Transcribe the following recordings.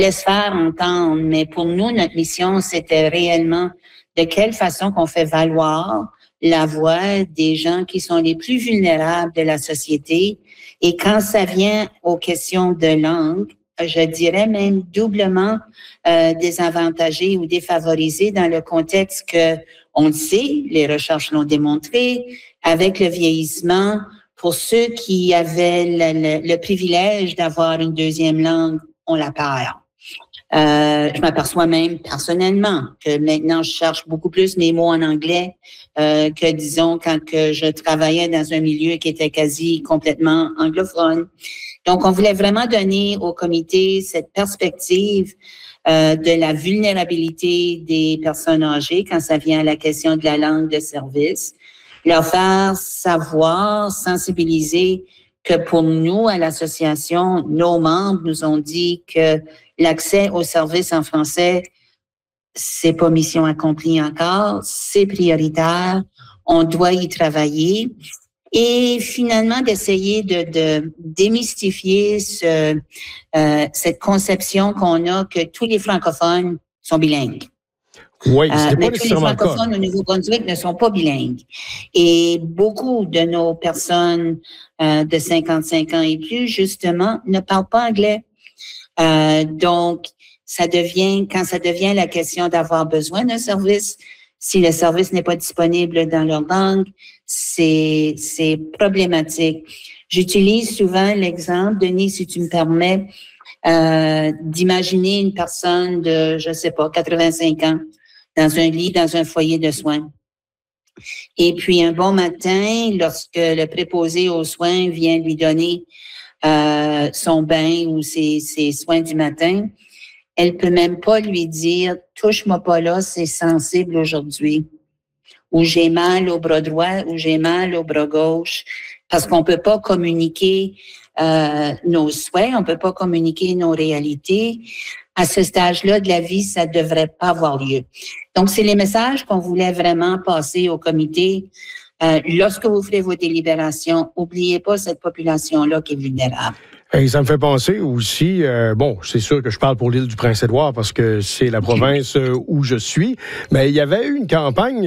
laisse faire entendre, mais pour nous, notre mission, c'était réellement de quelle façon qu'on fait valoir la voix des gens qui sont les plus vulnérables de la société. Et quand ça vient aux questions de langue, je dirais même doublement désavantagés ou défavorisés dans le contexte que, on le sait, les recherches l'ont démontré, avec le vieillissement, pour ceux qui avaient le privilège d'avoir une deuxième langue, on la perd. Je m'aperçois même personnellement que maintenant, je cherche beaucoup plus mes mots en anglais que, disons, quand que je travaillais dans un milieu qui était quasi complètement anglophone. Donc, on voulait vraiment donner au comité cette perspective de la vulnérabilité des personnes âgées quand ça vient à la question de la langue de service, leur faire savoir, sensibiliser que pour nous, à l'association, nos membres nous ont dit que l'accès aux services en français, c'est pas mission accomplie encore, c'est prioritaire, on doit y travailler. Et finalement, d'essayer de démystifier cette conception qu'on a que tous les francophones sont bilingues. Oui, c'est pas tous les francophones au Nouveau-Brunswick ne sont pas bilingues. Et beaucoup de nos personnes de 55 ans et plus, justement, ne parlent pas anglais. Donc, quand ça devient la question d'avoir besoin d'un service, si le service n'est pas disponible dans leur langue, c'est problématique. J'utilise souvent l'exemple, Denis, si tu me permets, d'imaginer une personne de, je sais pas, 85 ans, dans un lit, dans un foyer de soins. Et puis, un bon matin, lorsque le préposé aux soins vient lui donner son bain ou ses soins du matin, elle peut même pas lui dire « touche-moi pas là, c'est sensible aujourd'hui » ou « j'ai mal au bras droit » ou « j'ai mal au bras gauche » parce qu'on peut pas communiquer nos souhaits, on peut pas communiquer nos réalités. À ce stage-là de la vie, ça devrait pas avoir lieu. Donc, c'est les messages qu'on voulait vraiment passer au comité. Lorsque vous ferez vos délibérations, oubliez pas cette population-là qui est vulnérable. Et ça me fait penser aussi, c'est sûr que je parle pour l'île du Prince-Édouard parce que c'est la province où je suis, mais il y avait eu une campagne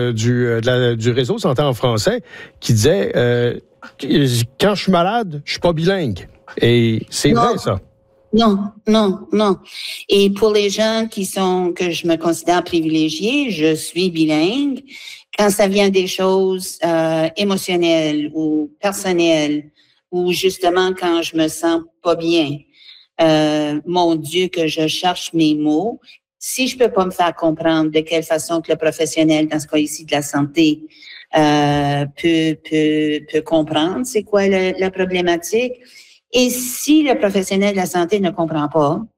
du réseau Santé en français qui disait quand je suis malade, je suis pas bilingue. Et c'est vrai, ça. Non. Et pour les gens que je me considère privilégiée, je suis bilingue. Quand ça vient des choses émotionnelles ou personnelles, ou justement quand je me sens pas bien, mon Dieu, que je cherche mes mots. Si je peux pas me faire comprendre de quelle façon que le professionnel, dans ce cas ici de la santé, peut comprendre c'est quoi la problématique. Et si le professionnel de la santé ne comprend pas,